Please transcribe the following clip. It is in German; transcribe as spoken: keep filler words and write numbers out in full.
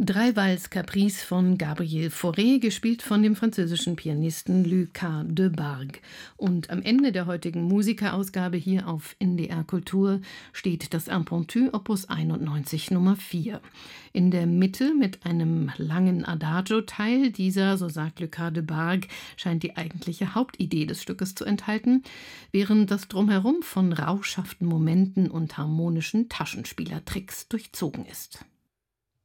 Drei Vals Caprice von Gabriel Fauré, gespielt von dem französischen Pianisten Lucas de Bargue. Und am Ende der heutigen Musikerausgabe hier auf N D R Kultur steht das Impromptu Opus einundneunzig Nummer vier. In der Mitte mit einem langen Adagio-Teil. Dieser, so sagt Lucas de Bargue, scheint die eigentliche Hauptidee des Stückes zu enthalten, während das Drumherum von rauschhaften Momenten und harmonischen Taschenspielertricks durchzogen ist.